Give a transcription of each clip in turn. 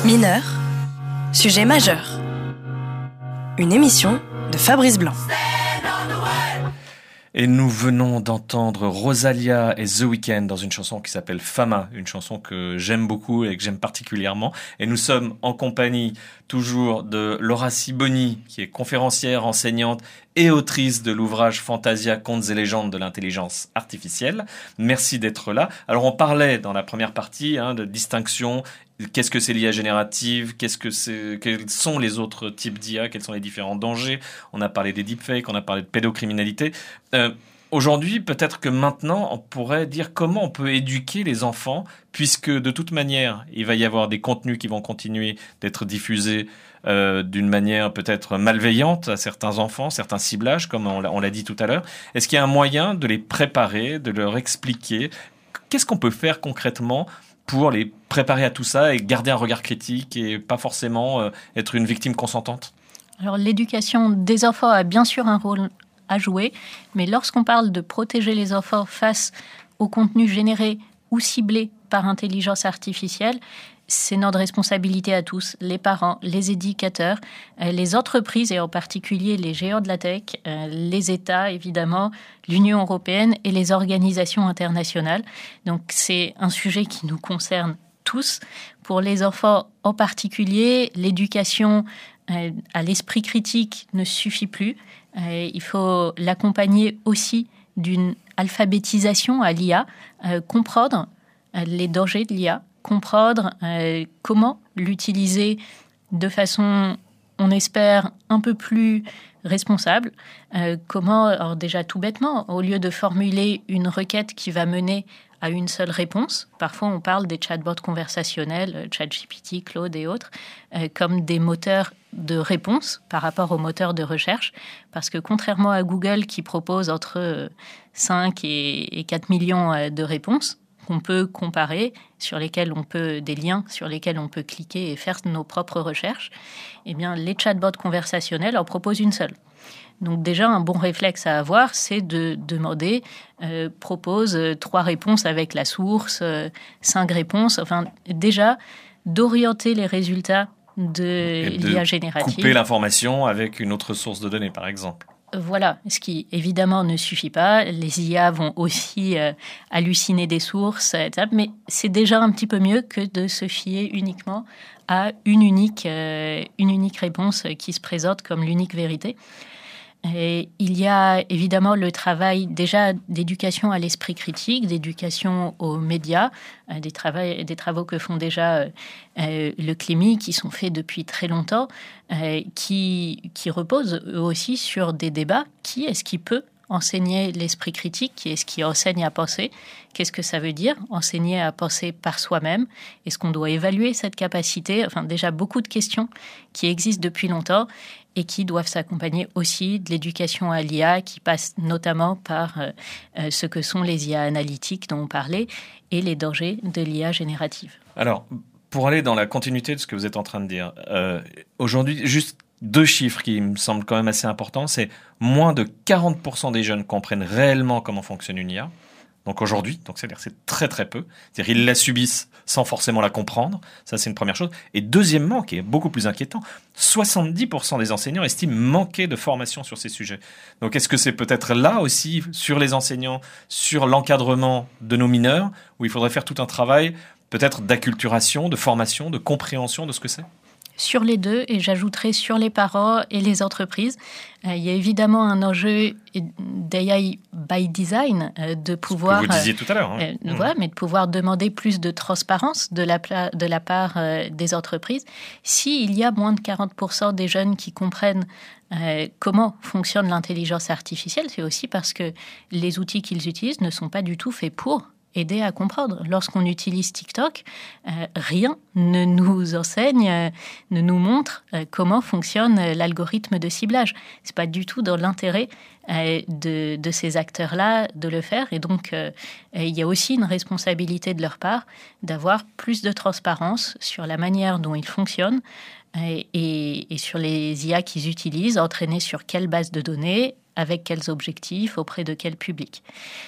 Mineur, sujet majeur. Une émission de Fabrice Blanc. Et nous venons d'entendre Rosalia et The Weeknd dans une chanson qui s'appelle Fama, une chanson que j'aime beaucoup et que j'aime particulièrement. Et nous sommes en compagnie toujours de Laura Siboni, qui est conférencière, enseignante et autrice de l'ouvrage Fantasia, contes et légendes de l'intelligence artificielle. Merci d'être là. Alors on parlait dans la première partie de distinction. Qu'est-ce que c'est l'IA générative? Quels sont les autres types d'IA? Quels sont les différents dangers? On a parlé des deepfakes, on a parlé de pédocriminalité. Aujourd'hui, peut-être que maintenant, on pourrait dire comment on peut éduquer les enfants, puisque de toute manière, il va y avoir des contenus qui vont continuer d'être diffusés d'une manière peut-être malveillante à certains enfants, certains ciblages, comme on l'a dit tout à l'heure. Est-ce qu'il y a un moyen de les préparer, de leur expliquer? Qu'est-ce qu'on peut faire concrètement pour les préparer à tout ça et garder un regard critique et pas forcément être une victime consentante? Alors, l'éducation des enfants a bien sûr un rôle à jouer, mais lorsqu'on parle de protéger les enfants face au contenu généré ou ciblé par intelligence artificielle, c'est notre responsabilité à tous, les parents, les éducateurs, les entreprises et en particulier les géants de la tech, les États évidemment, l'Union européenne et les organisations internationales. Donc c'est un sujet qui nous concerne tous. Pour les enfants en particulier, l'éducation à l'esprit critique ne suffit plus. Il faut l'accompagner aussi d'une alphabétisation à l'IA, comprendre les dangers de l'IA, comprendre comment l'utiliser de façon, on espère, un peu plus responsable. Alors déjà tout bêtement, au lieu de formuler une requête qui va mener à une seule réponse, parfois on parle des chatbots conversationnels, ChatGPT, Claude et autres, comme des moteurs de réponse par rapport aux moteurs de recherche, parce que contrairement à Google qui propose entre 5 et 4 millions de réponses, qu'on peut comparer, des liens sur lesquels on peut cliquer et faire nos propres recherches, eh bien, les chatbots conversationnels en proposent une seule. Donc déjà, un bon réflexe à avoir, c'est de demander, propose 3 réponses avec la source, 5 réponses, enfin déjà d'orienter les résultats de l'IA générative. Couper l'information avec une autre source de données, par exemple. Voilà, ce qui évidemment ne suffit pas. Les IA vont aussi halluciner des sources, etc. Mais c'est déjà un petit peu mieux que de se fier uniquement à une unique réponse qui se présente comme l'unique vérité. Et il y a évidemment le travail déjà d'éducation à l'esprit critique, d'éducation aux médias, des travaux que font déjà le CLEMI, qui sont faits depuis très longtemps, qui reposent eux aussi sur des débats. Qui est-ce qui peut enseigner l'esprit critique? Qui est-ce qui enseigne à penser? Qu'est-ce que ça veut dire, enseigner à penser par soi-même? Est-ce qu'on doit évaluer cette capacité? Enfin, déjà beaucoup de questions qui existent depuis longtemps et qui doivent s'accompagner aussi de l'éducation à l'IA, qui passe notamment par ce que sont les IA analytiques dont on parlait et les dangers de l'IA générative. Alors, pour aller dans la continuité de ce que vous êtes en train de dire, aujourd'hui, juste 2 chiffres qui me semblent quand même assez importants, c'est moins de 40% des jeunes comprennent réellement comment fonctionne une IA. Donc aujourd'hui, c'est-à-dire c'est très très peu. C'est-à-dire ils la subissent sans forcément la comprendre. Ça, c'est une première chose. Et deuxièmement, qui est beaucoup plus inquiétant, 70% des enseignants estiment manquer de formation sur ces sujets. Donc est-ce que c'est peut-être là aussi, sur les enseignants, sur l'encadrement de nos mineurs, où il faudrait faire tout un travail peut-être d'acculturation, de formation, de compréhension de ce que c'est ? Sur les deux, et j'ajouterai sur les parents et les entreprises. Il y a évidemment un enjeu d'AI by design, de pouvoir... Ce que vous disiez tout à l'heure. Voilà, mais de pouvoir demander plus de transparence de la part des entreprises. S'il y a moins de 40% des jeunes qui comprennent comment fonctionne l'intelligence artificielle, c'est aussi parce que les outils qu'ils utilisent ne sont pas du tout faits pour aider à comprendre. Lorsqu'on utilise TikTok, rien ne nous enseigne, ne nous montre comment fonctionne l'algorithme de ciblage. C'est pas du tout dans l'intérêt de ces acteurs-là de le faire. Et donc, il y a aussi une responsabilité de leur part d'avoir plus de transparence sur la manière dont ils fonctionnent, et sur les IA qu'ils utilisent, entraîner sur quelle base de données, avec quels objectifs, auprès de quel public.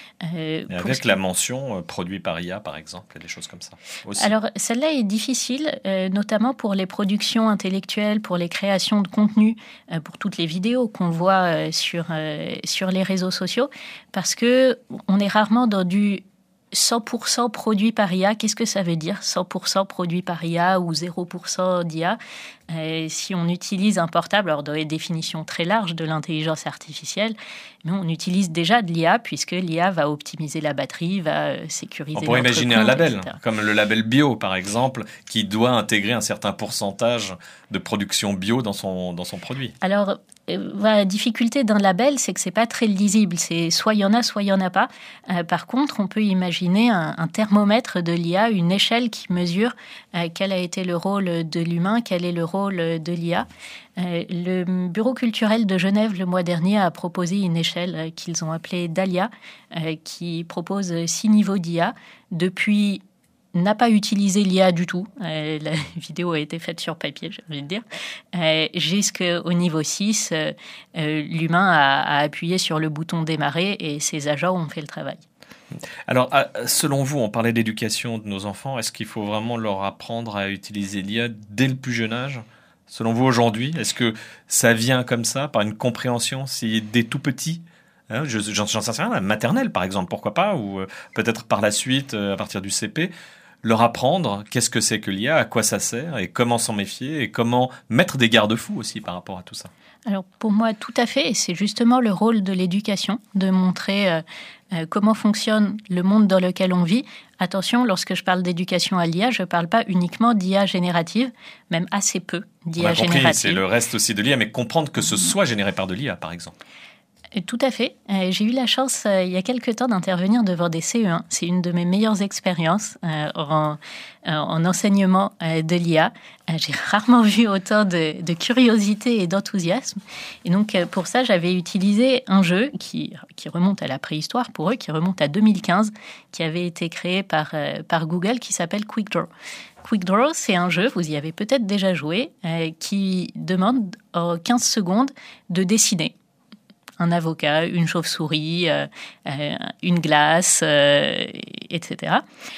Avec la mention produit par IA, par exemple, et des choses comme ça. Aussi. Alors, celle-là est difficile, notamment pour les productions intellectuelles, pour les créations de contenu, pour toutes les vidéos qu'on voit sur les réseaux sociaux, parce qu'on est rarement dans du 100% produit par IA. Qu'est-ce que ça veut dire 100% produit par IA ou 0% d'IA? Si on utilise un portable, alors dans les définitions très larges de l'intelligence artificielle, mais on utilise déjà de l'IA puisque l'IA va optimiser la batterie, va sécuriser. On pourrait imaginer un compte, label, etc. comme le label bio par exemple, qui doit intégrer un certain pourcentage de production bio dans son produit. Alors, la difficulté d'un label, c'est que c'est pas très lisible. C'est soit il y en a, soit il y en a pas. Par contre, on peut imaginer un thermomètre de l'IA, une échelle qui mesure quel a été le rôle de l'humain, quel est le rôle de l'IA. Le Bureau culturel de Genève, le mois dernier, a proposé une échelle qu'ils ont appelée DALIA, qui propose 6 niveaux d'IA. Depuis n'a pas utilisé l'IA du tout. La vidéo a été faite sur papier, j'ai envie de dire. Jusqu'au niveau 6, l'humain a appuyé sur le bouton démarrer et ses agents ont fait le travail. Alors, selon vous, on parlait d'éducation de nos enfants. Est-ce qu'il faut vraiment leur apprendre à utiliser l'IA dès le plus jeune âge ? Selon vous, aujourd'hui, est-ce que ça vient comme ça, par une compréhension, si dès tout petit ? J'en sais rien, la maternelle, par exemple, pourquoi pas ? Ou peut-être par la suite, à partir du CP, leur apprendre qu'est-ce que c'est que l'IA, à quoi ça sert, et comment s'en méfier, et comment mettre des garde-fous aussi par rapport à tout ça. Alors pour moi, tout à fait, et c'est justement le rôle de l'éducation, de montrer comment fonctionne le monde dans lequel on vit. Attention, lorsque je parle d'éducation à l'IA, je ne parle pas uniquement d'IA générative, même assez peu d'IA générative. Compris, c'est le reste aussi de l'IA, mais comprendre que ce soit généré par de l'IA, par exemple. Tout à fait. J'ai eu la chance, il y a quelques temps, d'intervenir devant des CE1. C'est une de mes meilleures expériences en enseignement de l'IA. J'ai rarement vu autant de curiosité et d'enthousiasme. Et donc, pour ça, j'avais utilisé un jeu qui remonte à la préhistoire pour eux, qui remonte à 2015, qui avait été créé par Google, qui s'appelle Quick Draw. Quick Draw, c'est un jeu, vous y avez peut-être déjà joué, qui demande en 15 secondes de dessiner un avocat, une chauve-souris, une glace, etc.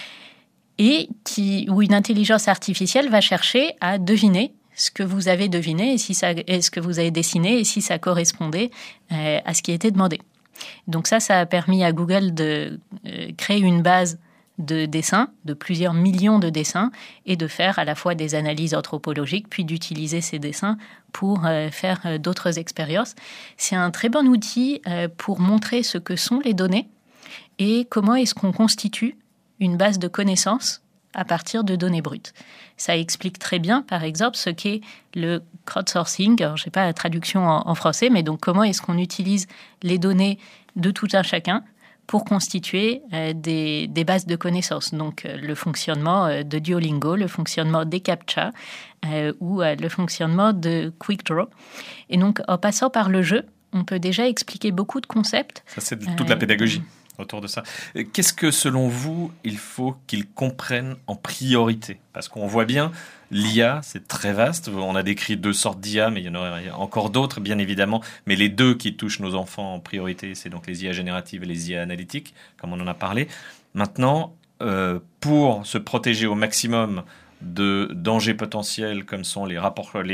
Et où une intelligence artificielle va chercher à deviner ce que vous avez deviné et ce que vous avez dessiné et si ça correspondait à ce qui a été demandé. Donc ça a permis à Google de créer une base de dessins, de plusieurs millions de dessins, et de faire à la fois des analyses anthropologiques, puis d'utiliser ces dessins pour faire d'autres expériences. C'est un très bon outil pour montrer ce que sont les données et comment est-ce qu'on constitue une base de connaissances à partir de données brutes. Ça explique très bien, par exemple, ce qu'est le crowdsourcing. Alors, je n'ai pas la traduction en français, mais donc comment est-ce qu'on utilise les données de tout un chacun pour constituer des bases de connaissances. Donc, le fonctionnement de Duolingo, le fonctionnement des CAPTCHA ou le fonctionnement de Quick Draw. Et donc, en passant par le jeu, on peut déjà expliquer beaucoup de concepts. Ça, c'est toute la pédagogie autour de ça. Qu'est-ce que, selon vous, il faut qu'ils comprennent en priorité ? Parce qu'on voit bien, l'IA, c'est très vaste. On a décrit 2 sortes d'IA, mais il y en aurait encore d'autres, bien évidemment. Mais les 2 qui touchent nos enfants en priorité, c'est donc les IA génératives et les IA analytiques, comme on en a parlé. Maintenant, pour se protéger au maximum de dangers potentiels, comme sont les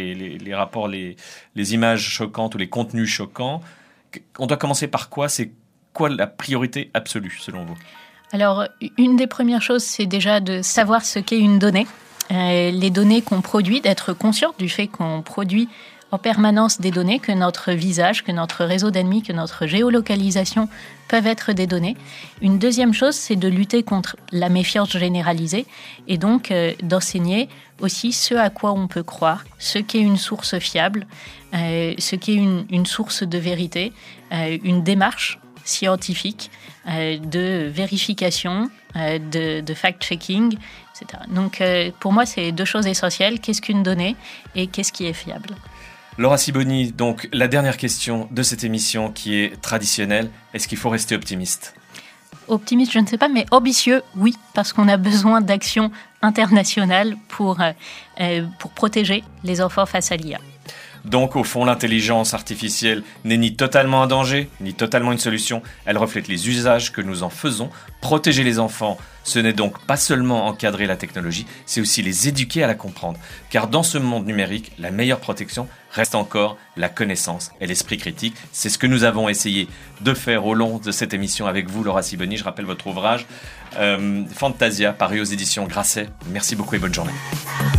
images choquantes ou les contenus choquants, on doit commencer par quoi ? C'est quoi la priorité absolue, selon vous ? Alors, une des premières choses, c'est déjà de savoir ce qu'est une donnée. Les données qu'on produit, d'être conscient du fait qu'on produit en permanence des données, que notre visage, que notre réseau d'ennemis, que notre géolocalisation peuvent être des données. Une deuxième chose, c'est de lutter contre la méfiance généralisée et donc d'enseigner aussi ce à quoi on peut croire, ce qu'est une source fiable, ce qu'est une source de vérité, une démarche scientifique, de vérification, de fact-checking, etc. Donc, pour moi, c'est 2 choses essentielles. Qu'est-ce qu'une donnée et qu'est-ce qui est fiable ? Laura Sibony, donc la dernière question de cette émission qui est traditionnelle. Est-ce qu'il faut rester optimiste ? optimiste, je ne sais pas, mais ambitieux, oui, parce qu'on a besoin d'actions internationales pour protéger les enfants face à l'IA. Donc, au fond, l'intelligence artificielle n'est ni totalement un danger, ni totalement une solution. Elle reflète les usages que nous en faisons. Protéger les enfants, ce n'est donc pas seulement encadrer la technologie, c'est aussi les éduquer à la comprendre. Car dans ce monde numérique, la meilleure protection reste encore la connaissance et l'esprit critique. C'est ce que nous avons essayé de faire au long de cette émission avec vous, Laura Sibony. Je rappelle votre ouvrage Fantasia, paru aux éditions Grasset. Merci beaucoup et bonne journée.